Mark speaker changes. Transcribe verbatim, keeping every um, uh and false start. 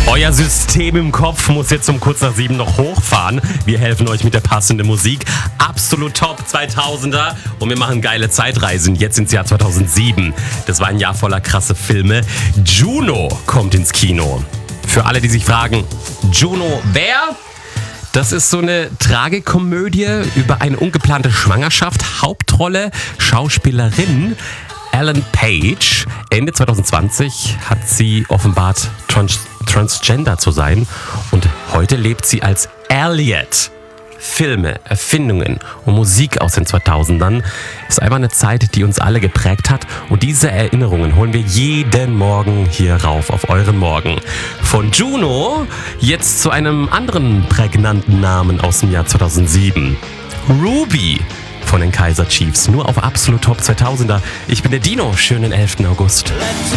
Speaker 1: Euer System im Kopf muss jetzt um kurz nach sieben noch hochfahren. Wir helfen euch mit der passenden Musik. Absolut top zweitausender und wir machen geile Zeitreisen. Jetzt ins Jahr zweitausendsieben. Das war ein Jahr voller krasse Filme. Juno kommt ins Kino. Für alle, die sich fragen, Juno wer? Das ist so eine Tragikomödie über eine ungeplante Schwangerschaft. Hauptrolle Schauspielerin Ellen Page. Ende zweitausendzwanzig hat sie offenbart, trans- transgender zu sein und heute lebt sie als Elliot. Filme, Erfindungen und Musik aus den zweitausendern ist einfach eine Zeit, die uns alle geprägt hat und diese Erinnerungen holen wir jeden Morgen hier rauf auf euren Morgen. Von Juno jetzt zu einem anderen prägnanten Namen aus dem Jahr zweitausendsieben. Ruby von den Kaiser Chiefs, nur auf Absolut Top zweitausender. Ich bin der Dino, schönen elften August.